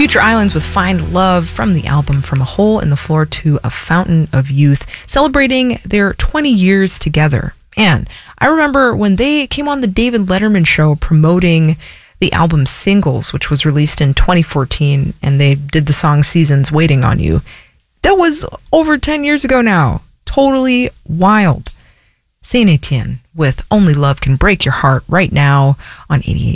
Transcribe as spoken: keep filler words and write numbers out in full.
Future Islands with Find Love from the album From a Hole in the Floor to a Fountain of Youth, celebrating their twenty years together. And I remember when they came on the David Letterman show promoting the album Singles, which was released in twenty fourteen, and they did the song Seasons Waiting on You. That was over ten years ago now. Totally wild. Saint Etienne with Only Love Can Break Your Heart right now on eighty-eight.